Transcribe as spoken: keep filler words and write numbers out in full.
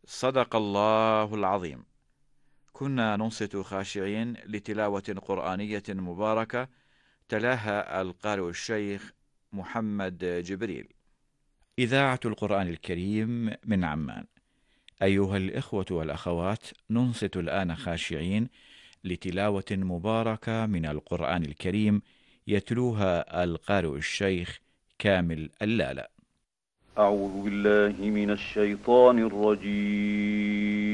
صدق الله العظيم. كنا ننصت خاشعين لتلاوة قرآنية مباركة تلاها القارئ الشيخ محمد جبريل. إذاعة القرآن الكريم من عمان. أيها الإخوة والأخوات، ننصت الآن خاشعين لتلاوة مباركة من القرآن الكريم يتلوها القارئ الشيخ كامل اللالا. أعوذ بالله من الشيطان الرجيم.